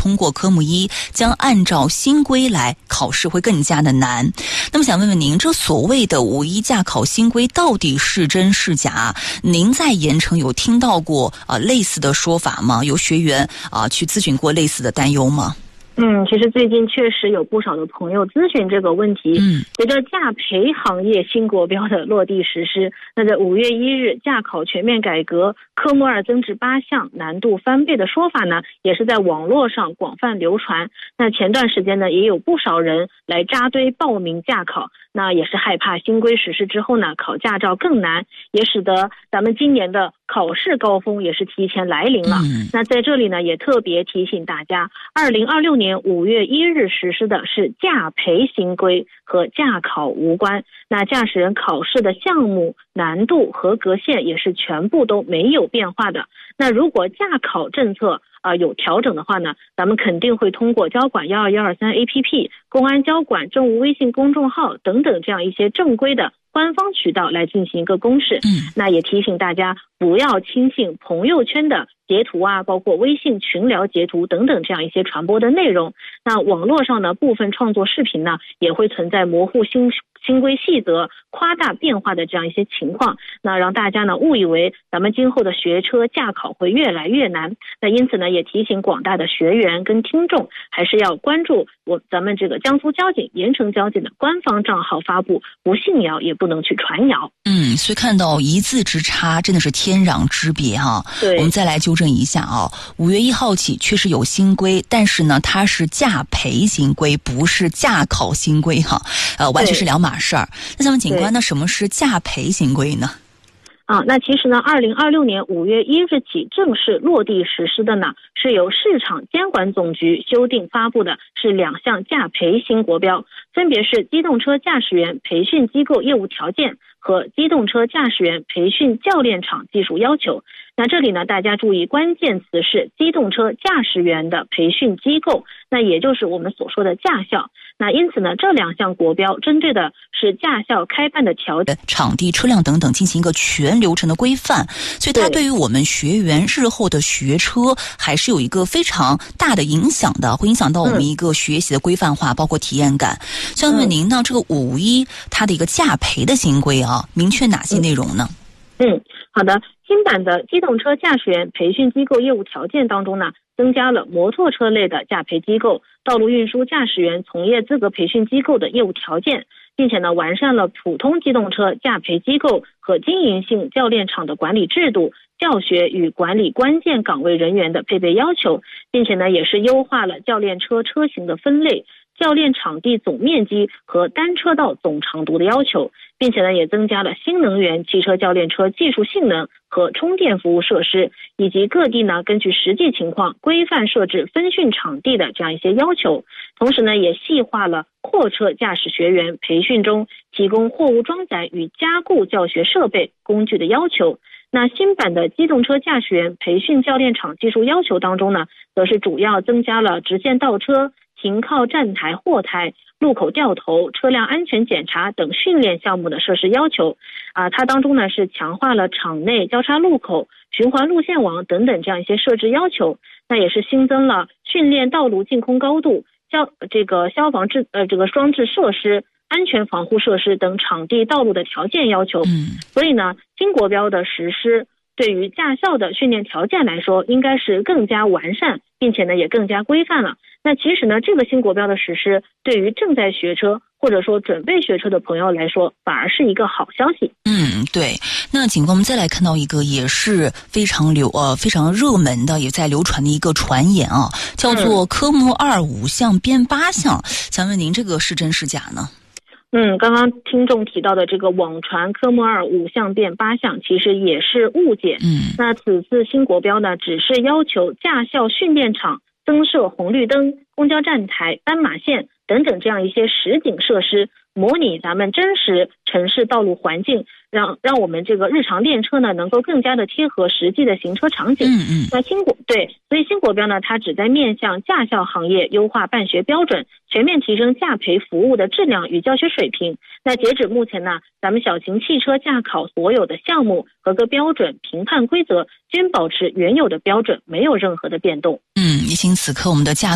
通过科目一，将按照新规来考试会更加的难。那么想问问您，这所谓的五一驾考新规到底是真是假？您在盐城有听到过类似的说法吗？有学员去咨询过类似的担忧吗？ 其实最近确实有不少的朋友咨询这个问题。随着驾培行业新国标的落地实施，那在5月1日驾考全面改革，科目2增至8项，难度翻倍的说法呢，也是在网络上广泛流传。那前段时间呢，也有不少人来扎堆报名驾考，那也是害怕新规实施之后呢，考驾照更难，也使得咱们今年的考试高峰也是提前来临了。那在这里呢，也特别提醒大家，2026年5月1日实施的是驾培新规，和驾考无关。那驾驶人考试的项目、难度、合格线也是全部都没有变化的。那如果驾考政策有调整的话呢，咱们肯定会通过交管12123 APP、公安交管政务微信公众号等等这样一些正规的官方渠道来进行一个公示。那也提醒大家不要轻信朋友圈的截图包括微信群聊截图等等这样一些传播的内容。那网络上呢，部分创作视频呢，也会存在模糊新规细则、夸大变化的这样一些情况，那让大家呢误以为咱们今后的学车驾考会越来越难。那因此呢，也提醒广大的学员跟听众，还是要关注咱们这个江苏交警、盐城交警的官方账号发布，不信谣也不能去传谣。 所以看到一字之差，真的是天壤之别哈。 对， 我们再来纠正一下5月1号起确实有新规，但是呢，它是驾培新规，不是驾考新规哈，完全是两码事儿。那想问警官，那什么是驾培新规呢？ 那其实呢，2026年5月1日起正式落地实施的呢，是由市场监管总局修订发布的是2项驾培新国标，分别是机动车驾驶员培训机构业务条件和机动车驾驶员培训教练场技术要求。那这里呢，大家注意关键词是机动车驾驶员的培训机构，那也就是我们所说的驾校。那因此呢，这2项国标针对的是驾校开办的条件、 场地、车辆等等进行一个全流程的规范，所以它对于我们学员日后的学车还是有一个非常大的影响的，会影响到我们一个学习的规范化，包括体验感。想问您呢，这个5·1它的一个驾培的新规明确哪些内容呢？ 好的，新版的机动车驾驶员培训机构业务条件当中呢，增加了摩托车类的驾培机构、道路运输驾驶员从业资格培训机构的业务条件，并且呢，完善了普通机动车驾培机构和经营性教练场的管理制度、教学与管理关键岗位人员的配备要求，并且呢，也是优化了教练车车型的分类、教练场地总面积和单车道总长度的要求，并且呢，也增加了新能源汽车教练车技术性能和充电服务设施，以及各地呢根据实际情况规范设置分训场地的这样一些要求。同时呢，也细化了货车驾驶学员培训中提供货物装载与加固教学设备工具的要求。那新版的机动车驾驶员培训教练场技术要求当中呢，则是主要增加了直线倒车、停靠站台、货台、路口掉头、车辆安全检查等训练项目的设施要求。它当中呢是强化了场内交叉路口、循环路线网等等这样一些设置要求。那也是新增了训练道路净空高度、消防装置设施、安全防护设施等场地道路的条件要求。所以呢，新国标的实施对于驾校的训练条件来说，应该是更加完善，并且呢也更加规范了。那其实呢，这个新国标的实施对于正在学车或者说准备学车的朋友来说，反而是一个好消息。 对。那警官，我们再来看到一个也是非常热门的，也在流传的一个传言叫做科目2 5项变8项。想问您这个是真是假呢？ 刚刚听众提到的这个网传科目2 5项变8项，其实也是误解。那此次新国标呢，只是要求驾校训练场增设红绿灯、公交站台、斑马线等等这样一些实景设施，模拟咱们真实城市道路环境，让我们这个日常练车呢能够更加的贴合实际的行车场景。那所以新国标呢，它旨在面向驾校行业优化办学标准，全面提升驾培服务的质量与教学水平。那截止目前呢，咱们小型汽车驾考所有的项目、合格标准、评判规则均保持原有的标准，没有任何的变动。 也请此刻我们的驾